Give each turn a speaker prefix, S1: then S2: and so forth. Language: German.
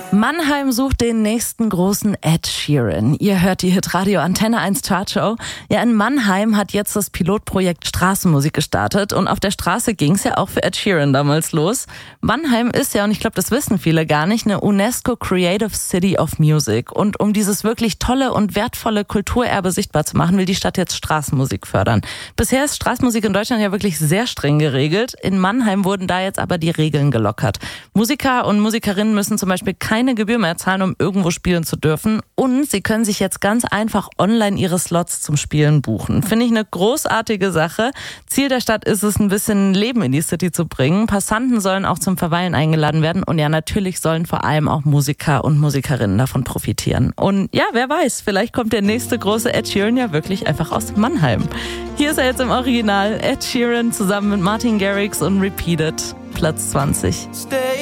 S1: Mannheim sucht den nächsten großen Ed Sheeran. Ihr hört die Hitradio Antenne 1 Chartshow. Ja, in Mannheim hat jetzt das Pilotprojekt Straßenmusik gestartet und auf der Straße ging es ja auch für Ed Sheeran damals los. Mannheim ist ja, und ich glaube, das wissen viele gar nicht, eine UNESCO Creative City of Music. Und um dieses wirklich tolle und wertvolle Kulturerbe sichtbar zu machen, will die Stadt jetzt Straßenmusik fördern. Bisher ist Straßenmusik in Deutschland ja wirklich sehr streng geregelt. In Mannheim wurden da jetzt aber die Regeln gelockert. Musiker und Musikerinnen müssen zum Beispiel keine Gebühr mehr zahlen, um irgendwo spielen zu dürfen. Und sie können sich jetzt ganz einfach online ihre Slots zum Spielen buchen. Finde ich eine großartige Sache. Ziel der Stadt ist es, ein bisschen Leben in die City zu bringen. Passanten sollen auch zum Verweilen eingeladen werden. Und ja, natürlich sollen vor allem auch Musiker und Musikerinnen davon profitieren. Und ja, wer weiß, vielleicht kommt der nächste große Ed Sheeran ja wirklich einfach aus Mannheim. Hier ist er jetzt im Original. Ed Sheeran zusammen mit Martin Garrix und Repeated, Platz 20.